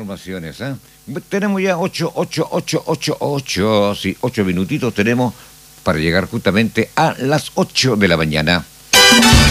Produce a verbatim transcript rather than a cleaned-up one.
informaciones, ¿eh? Tenemos ya ocho, ocho, ocho, ocho, ocho, sí, ocho minutitos tenemos para llegar justamente a las ocho de la mañana.